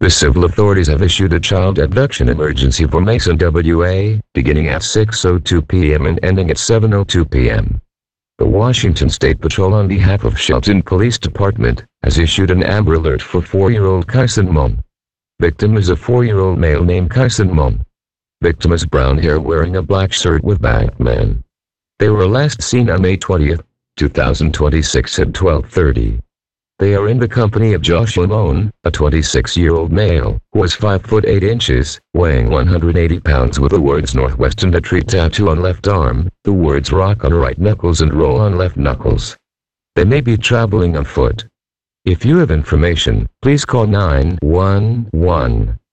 The civil authorities have issued a child abduction emergency for Mason WA, beginning at 6:02 p.m. and ending at 7:02 p.m. The Washington State Patrol, on behalf of Shelton Police Department, has issued an Amber Alert for 4-year-old Kyson Mon. Victim is a 4-year-old male named Kyson Mon. Victim has brown hair, wearing a black shirt with Batman. They were last seen on May 20, 2026 at 12:30. They are in the company of Joshua Mon, a 26-year-old male, who is 5 foot 8 inches, weighing 180 pounds, with the words Northwest and a tree tattoo on left arm, the words rock on right knuckles and roll on left knuckles. They may be traveling on foot. If you have information, please call 911.